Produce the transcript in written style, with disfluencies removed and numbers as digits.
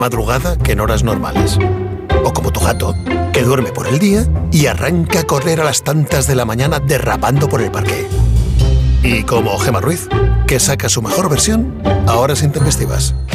madrugada que en horas normales. O como tu gato, que duerme por el día y arranca a correr a las tantas de la mañana derrapando por el parque. Y como Gemma Ruiz, que saca su mejor versión a horas intempestivas.